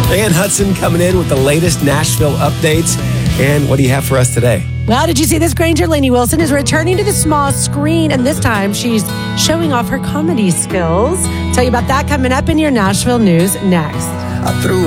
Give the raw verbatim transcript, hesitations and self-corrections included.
Ann Hudson coming in with the latest Nashville updates. And what do you have for us today? Well, did you see this? Granger Lainey Wilson is returning to the small screen, and this time she's showing off her comedy skills. Tell you about that coming up in your Nashville news next. I threw